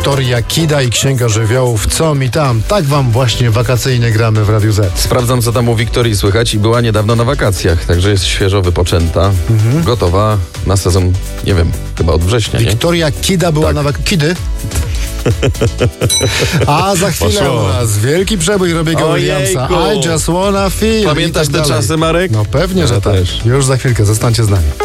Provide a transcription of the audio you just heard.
Wiktoria Kida i Księga Żywiołów. Co mi tam? Tak wam właśnie wakacyjnie gramy w Radiu Z. Sprawdzam, co tam u Wiktorii słychać i była niedawno na wakacjach, także jest świeżo wypoczęta, gotowa na sezon, nie wiem, chyba od września, nie? Wiktoria Kida była na Kidy? A za chwilę Poszło. u nas wielki przebój Robiego Williamsa. I just wanna feel. Pamiętasz I te tak dalej. czasy, Marek? No pewnie, że Ja tak. też. Już za chwilkę, zostańcie z nami.